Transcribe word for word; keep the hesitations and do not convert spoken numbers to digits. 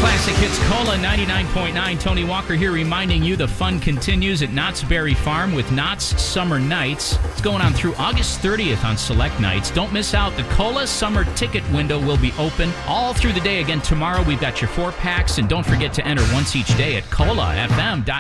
Classic Hits Cola ninety-nine point nine. Tony Walker here reminding you the fun continues at Knott's Berry Farm with Knott's Summer Nights. It's going on through August thirtieth on select nights. Don't miss out. The Cola Summer Ticket window will be open all through the day. Again, tomorrow we've got your four packs, and don't forget to enter once each day at cola f m dot com.